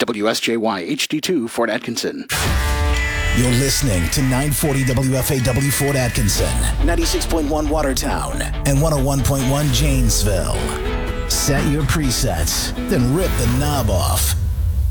WSJY HD2 Fort Atkinson. You're listening to 940 WFAW Fort Atkinson, 96.1 Watertown, and 101.1 Janesville. Set your presets, then rip the knob off.